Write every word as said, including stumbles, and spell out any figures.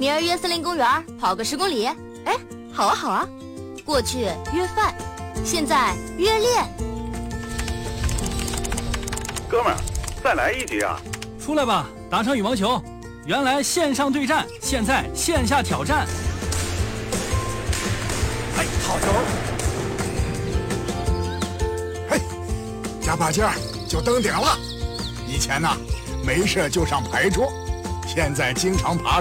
明儿约森林公园跑个十公里。 哎，好啊好啊。 过去约饭，现在约练。 哥们儿，再来一局啊！ 出来吧，打场羽毛球。原来线上对战，现在线下挑战。 哎，好球！嘿，加把劲儿就登顶了。以前呢，没事就上牌桌，现在经常爬